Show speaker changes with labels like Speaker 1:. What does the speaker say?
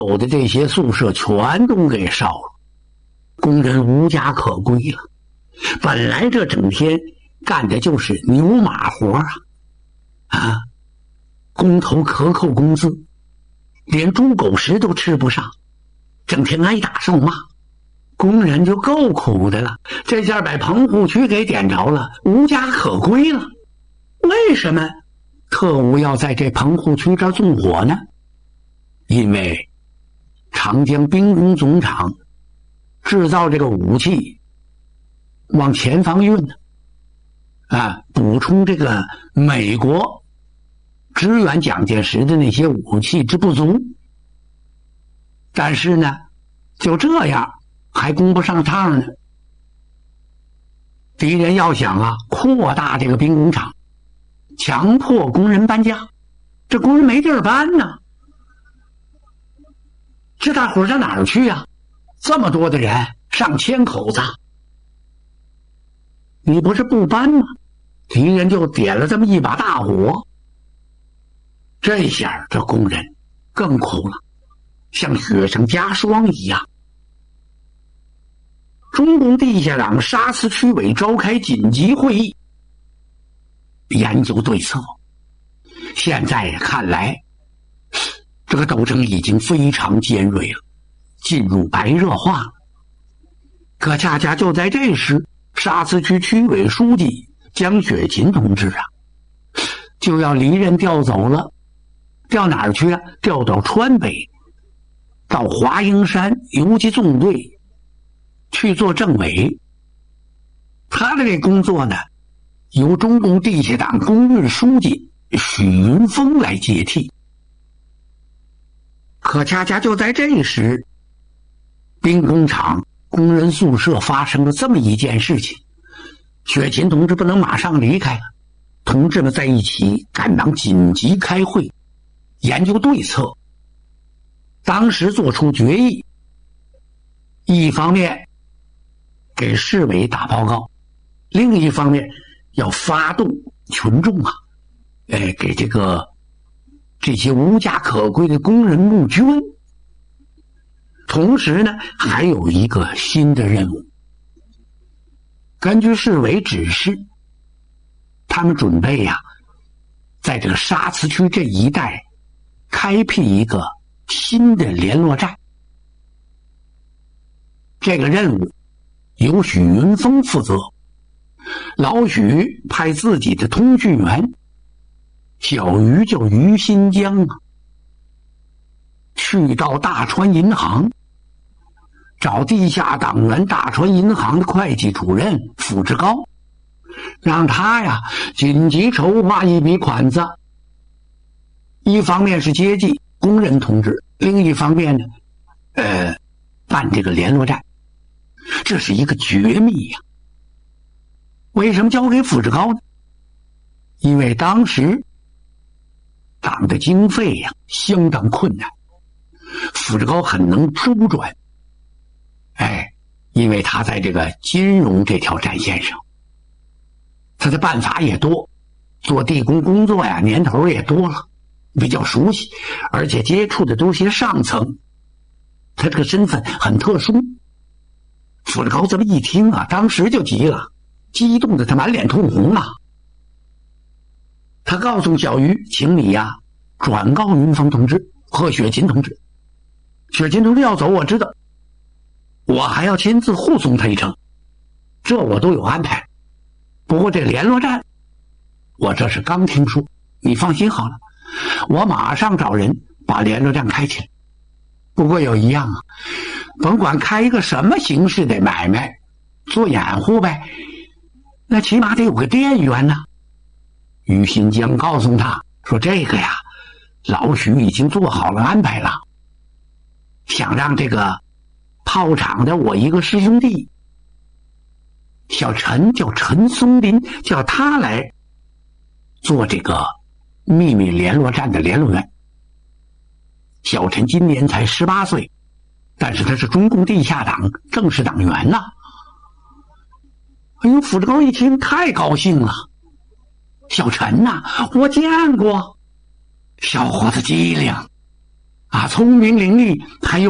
Speaker 1: 有的这些宿舍全都给烧了，工人无家可归了。本来这整天干的就是牛马活工头克扣工资，连猪狗食都吃不上，整天挨打受骂，工人就够苦的了。这下把棚户区给点着了，无家可归了。为什么特务要在这棚户区这儿纵火呢？因为长江兵工总厂制造这个武器往前方运补充这个美国支援蒋介石的那些武器之不足。但是呢，就这样还供不上趟呢。敌人要想扩大这个兵工厂，强迫工人搬家，这工人没地儿搬呢。这大伙上哪儿去这么多的人，上千口子，你不是不搬吗？敌人就点了这么一把大火。这下这工人更苦了，像雪上加霜一样。中共地下党沙茨区委召开紧急会议，研究对策。现在看来，这个斗争已经非常尖锐了，进入白热化了。可恰恰就在这时，沙茨区区委书记江雪琴同志就要离任调走了。调哪儿去调到川北，到华英山游击纵队去做政委。他的这工作呢，由中共地下党工运书记许云峰来接替。可恰恰就在这时，兵工厂工人宿舍发生了这么一件事情。雪琴同志不能马上离开了，同志们在一起赶忙紧急开会，研究对策。当时做出决议，一方面给市委打报告，另一方面要发动群众给这些无家可归的工人募捐。同时呢，还有一个新的任务。根据市委指示，他们准备在这个沙茨区这一带开辟一个新的联络站。这个任务由许云峰负责，老许派自己的通讯员小于叫于新江去到大川银行，找地下党员大川银行的会计主任傅志高，让他紧急筹划一笔款子，一方面是接济工人同志，另一方面呢办这个联络站。这是一个绝密为什么交给傅志高呢？因为当时党的经费相当困难，傅志高很能周转。因为他在这个金融这条战线上，他的办法也多，做地工工作年头也多了，比较熟悉，而且接触的都是些上层，他这个身份很特殊。傅志高这么一听当时就急了，激动的他满脸通红他告诉小鱼，请你转告云峰同志和雪琴同志，雪琴同志要走我知道，我还要亲自护送他一程，这我都有安排。不过这联络站我这是刚听说，你放心好了，我马上找人把联络站开起来。不过有一样甭管开一个什么形式的买卖，做掩护呗，那起码得有个店员于新江告诉他说，这个老许已经做好了安排了，想让这个炮厂的我一个师兄弟小陈，叫陈松林，叫他来做这个秘密联络站的联络员。小陈今年才18岁，但是他是中共地下党正式党员傅志高一听太高兴了，小陈我见过，小伙子机灵， 聪明伶俐，还有